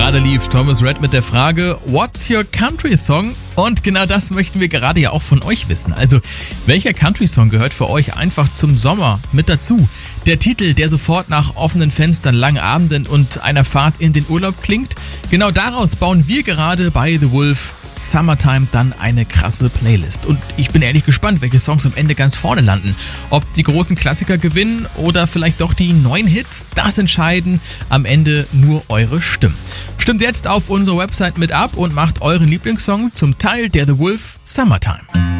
Gerade lief Thomas Rhett mit der Frage, What's your Country Song? Und genau das möchten wir gerade ja auch von euch wissen. Also, welcher Country-Song gehört für euch einfach zum Sommer mit dazu? Der Titel, der sofort nach offenen Fenstern, langen Abenden und einer Fahrt in den Urlaub klingt? Genau daraus bauen wir gerade bei The Wolf Summertime dann eine krasse Playlist. Und ich bin ehrlich gespannt, welche Songs am Ende ganz vorne landen. Ob die großen Klassiker gewinnen oder vielleicht doch die neuen Hits, das entscheiden am Ende nur eure Stimmen. Stimmt jetzt auf unserer Website mit ab und macht euren Lieblingssong zum Teil der The Wolf Summertime.